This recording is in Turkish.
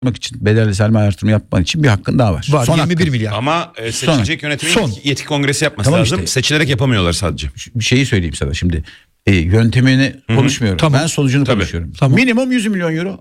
için, bedelli sermaye artırımı yapmak için bir hakkın daha var. Var, Son 21 hakkın. milyar. Ama seçilecek yönetimin Son. yetki kongresi yapması Tamam lazım. işte. Seçilerek yapamıyorlar sadece. Bir şeyi söyleyeyim sana şimdi. Yöntemini konuşmuyorum. Tamam. Ben sonucunu Tabii. konuşuyorum. Tamam. Minimum 100 milyon euro.